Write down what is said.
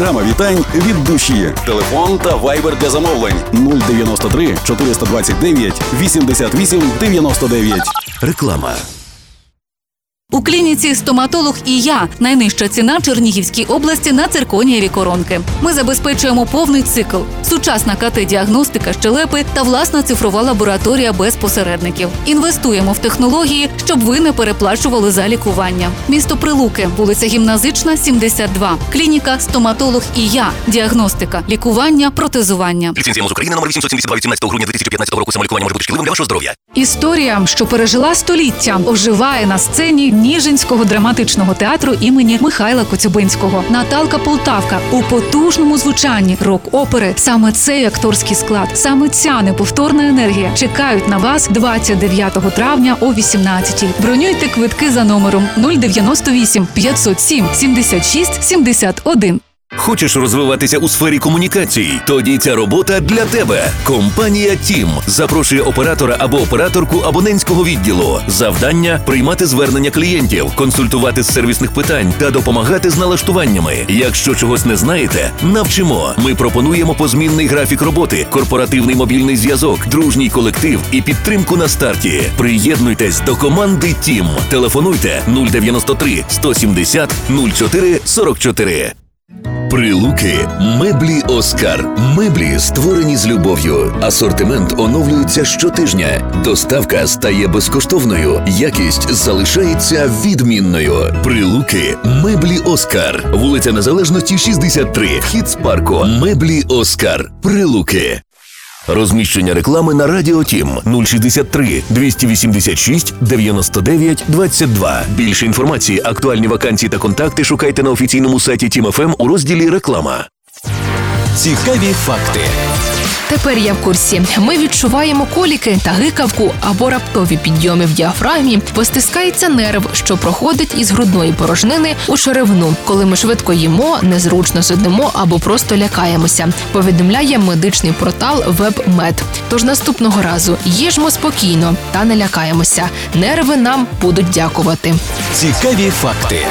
Програма вітань від душі. Телефон та вайбер для замовлень 093 429 88 99. Реклама. У клініці «Стоматолог і я» найнижча ціна Чернігівській області на цирконієві коронки. Ми забезпечуємо повний цикл, сучасна КТ-діагностика щелепи та власна цифрова лабораторія без посередників. Інвестуємо в технології, щоб ви не переплачували за лікування. Місто Прилуки, вулиця Гімназична, 72. Клініка «Стоматолог і я». Діагностика, лікування, протезування. Ліцензія МОЗ України номер 872 від 17 грудня 2015 року. Самолікування може бути шкідливим для вашого здоров'я. Історія, що пережила століття, оживає на сцені Ніжинського драматичного театру імені Михайла Коцюбинського. Наталка Полтавка у потужному звучанні рок-опери. Саме цей акторський склад, саме ця неповторна енергія чекають на вас 29 травня о 18-й. Бронюйте квитки за номером 098 507 76 71. Хочеш розвиватися у сфері комунікацій? Тоді ця робота для тебе. Компанія «Тім» запрошує оператора або операторку абонентського відділу. Завдання – приймати звернення клієнтів, консультувати з сервісних питань та допомагати з налаштуваннями. Якщо чогось не знаєте, навчимо. Ми пропонуємо позмінний графік роботи, корпоративний мобільний зв'язок, дружній колектив і підтримку на старті. Приєднуйтесь до команди «Тім». Телефонуйте 093 170 04 44. Прилуки. Меблі «Оскар». Меблі, створені з любов'ю. Асортимент оновлюється щотижня. Доставка стає безкоштовною. Якість залишається відмінною. Прилуки. Меблі «Оскар». Вулиця Незалежності, 63. Вхід з парку. Меблі «Оскар». Прилуки. Розміщення реклами на Радіо Тім 063 286 99 22. Більше інформації, актуальні вакансії та контакти шукайте на офіційному сайті Тім ФМ у розділі «Реклама». Цікаві факти. Тепер я в курсі. Ми відчуваємо коліки та гикавку або раптові підйоми в діафрагмі, бо стискається нерв, що проходить із грудної порожнини у черевну. Коли ми швидко їмо, незручно сидимо або просто лякаємося, повідомляє медичний портал WebMed. Тож наступного разу їжмо спокійно та не лякаємося. Нерви нам будуть дякувати. Цікаві факти.